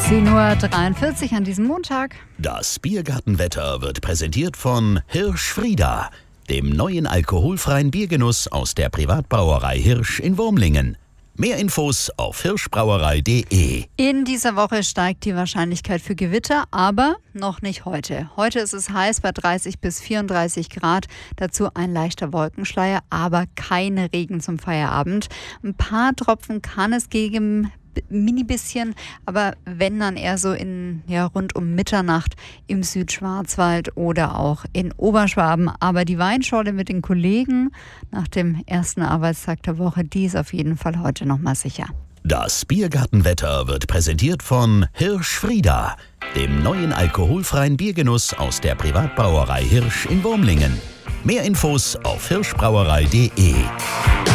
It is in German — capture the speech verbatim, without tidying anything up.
zehn Uhr dreiundvierzig an diesem Montag. Das Biergartenwetter wird präsentiert von Hirsch Frieda, dem neuen alkoholfreien Biergenuss aus der Privatbrauerei Hirsch in Wurmlingen. Mehr Infos auf hirschbrauerei punkt de. In dieser Woche steigt die Wahrscheinlichkeit für Gewitter, aber noch nicht heute. Heute ist es heiß bei dreißig bis vierunddreißig Grad. Dazu ein leichter Wolkenschleier, aber keine Regen zum Feierabend. Ein paar Tropfen kann es gegen mini bisschen, aber wenn dann eher so in ja, rund um Mitternacht im Südschwarzwald oder auch in Oberschwaben. Aber die Weinschorle mit den Kollegen nach dem ersten Arbeitstag der Woche, die ist auf jeden Fall heute nochmal sicher. Das Biergartenwetter wird präsentiert von Hirsch Frieda, dem neuen alkoholfreien Biergenuss aus der Privatbrauerei Hirsch in Wurmlingen. Mehr Infos auf hirschbrauerei punkt de.